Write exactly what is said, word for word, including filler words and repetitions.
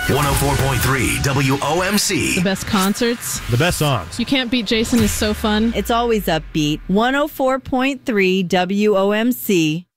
one oh four point three W O M C. The best concerts. The best songs. You Can't Beat Jason is so fun. It's always upbeat. one oh four point three W O M C.